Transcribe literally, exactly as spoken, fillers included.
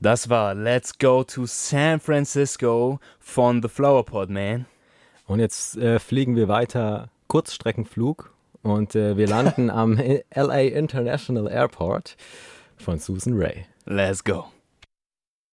Das war Let's Go to San Francisco von The Flower Pot, man. Und jetzt äh, fliegen wir weiter, Kurzstreckenflug, und äh, wir landen am L A International Airport von Susan Rae. Let's go.